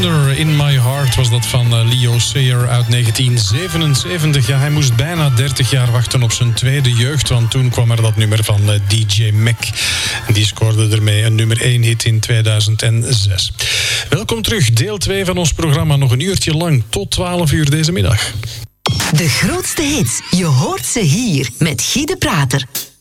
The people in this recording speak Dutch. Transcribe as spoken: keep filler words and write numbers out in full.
Thunder in My Heart was dat van Leo Sayer uit negentien zevenenzeventig. Ja, hij moest bijna dertig jaar wachten op zijn tweede jeugd, want toen kwam er dat nummer van D J Mac. En die scoorde ermee een nummer één hit in tweeduizend zes. Welkom terug, deel twee van ons programma. Nog een uurtje lang, tot twaalf uur deze middag. De grootste hits, je hoort ze hier met Guy de Prater.